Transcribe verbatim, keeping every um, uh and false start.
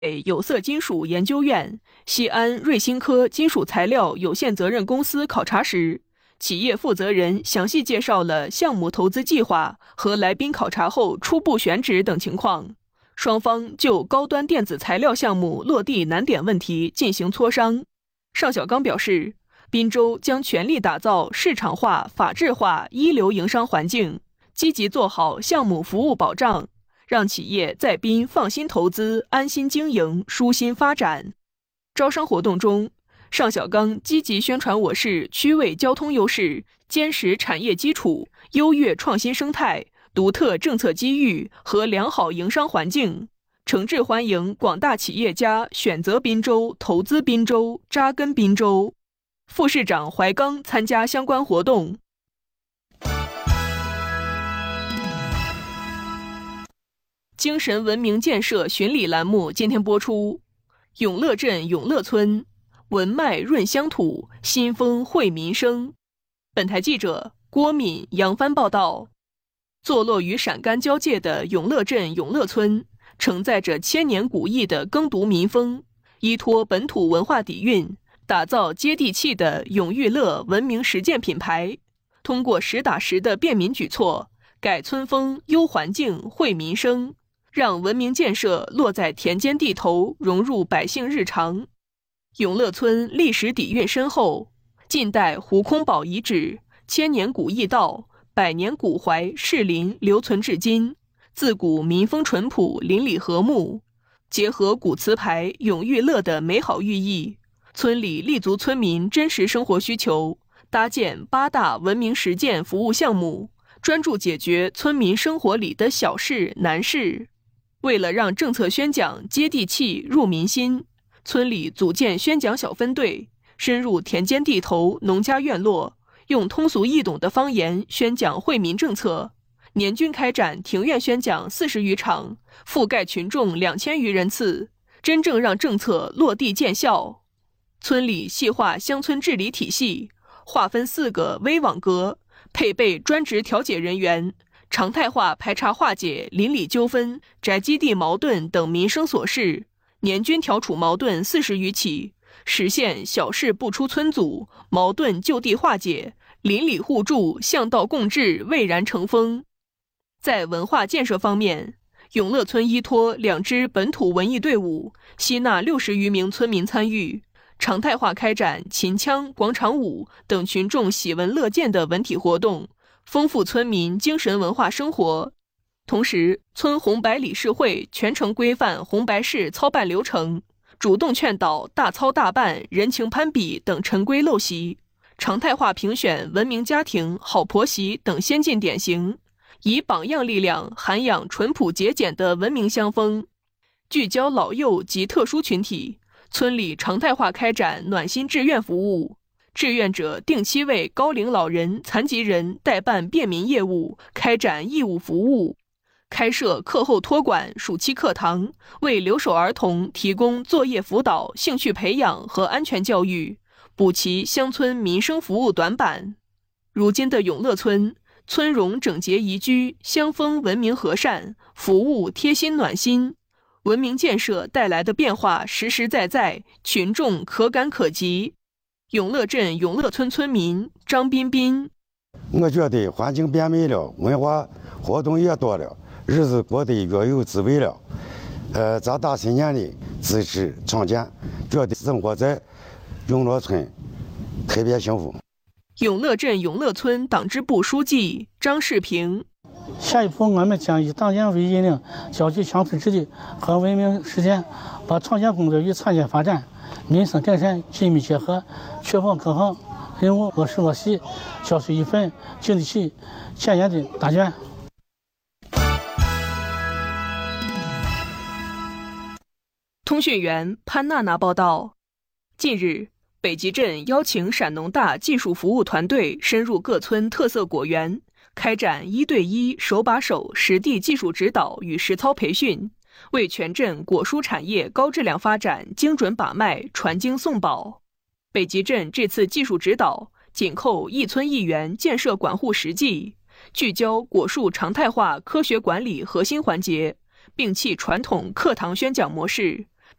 我觉得环境变美了，文化活动也多了，日子过得越有滋味了。呃，在大新年里支持创建，觉得生活在永乐村特别幸福。 永乐镇永乐村党支部书记张世平： 下一步，我们将以党建为引领，交集乡村治理和文明实践，把创建工作与产业发展、民生改善紧密结合，确保各项任务落实落细，交出一份经得起检验的答卷。 通讯员潘娜娜报道，近日，北极镇邀请陕农大技术服务团队深入各村特色果园，开展一对一、手把手实地技术指导与实操培训，为全镇果蔬产业高质量发展精准把脉、传经送宝。北极镇这次技术指导紧扣一村一园建设管护实际，聚焦果树常态化科学管理核心环节，摒弃传统课堂宣讲模式，